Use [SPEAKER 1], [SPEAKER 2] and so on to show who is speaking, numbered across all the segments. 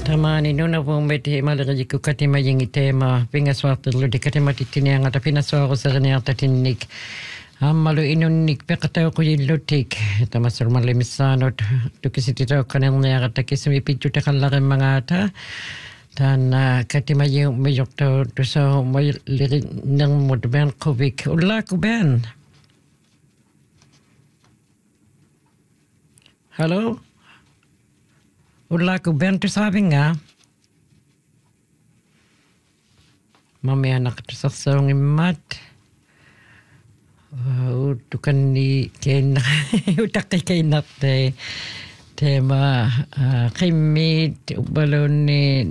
[SPEAKER 1] Tamani nuna vuometi maleriku katima jingi teema pingaswartelu di katima titinianga pinaswaro sereniarta tinnik ammalu inunnik pekatauku jillutik tamasurmalle missaanot tukisititaukkanelniarata kismi pitjutakallaren mangata tan katima jingmijokto tuso moylirin nangmud ben kovik ullaku ben. Hello? Ullaku ben tu sabi nga. Mamaya nakatusasawang imat. Utukan ni kainak. Utakay kainak te. Tema kimit ubalon ni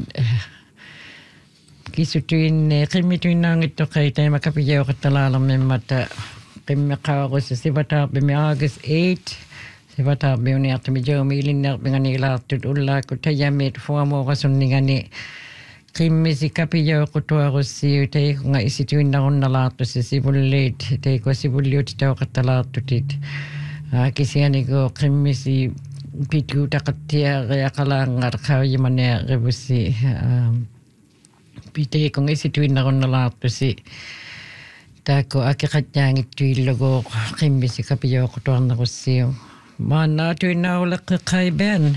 [SPEAKER 1] kisutuin kimituin nang ito kay tema kapiyaw katalalam may mata. Kimakaw ko sa sibata bimi August 8. Sivata biuni at medyo milin nila tutula ko tayamit fuamo kasunni ngani kimisi kapiyo ko to si te nga isituin na on nalato si sibulit te ko sibuliot taw katalato tit kisiani ko kimisi pitu takatia ya kalang arkaw yimane rebusi pite ko nga isituin na on nalato si tako akikatang ituilogo kimisi kapiyo ko to na ko siyo Mana tu na ulah kay Ben.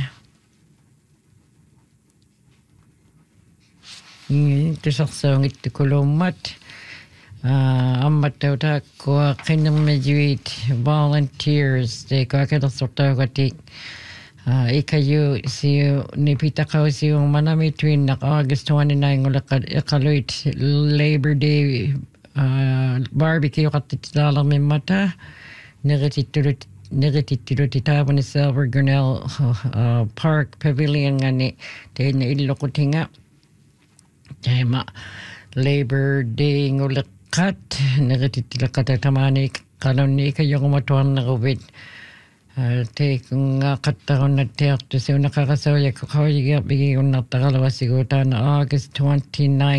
[SPEAKER 1] Itu saksang itu kulumat. Amat tahu tak ko kinam majuit volunteers. De ko kada sorta katik. Ikayu siyo ni pita kau siyo manami tuin nak August 29 ulah kaluit Labor Day barbecue katit dalam mata. Negatitirot itapan ni Silver Grinnell Park Pavilion nga ni dahil na ilokutinga tema Labor Day ngulakat negatitirakat tamani kalon ni kayo kumatuan na COVID te kung katahon na teak to siya nakakasaw ya kakawag bigay ko na takalawa siguro na August 29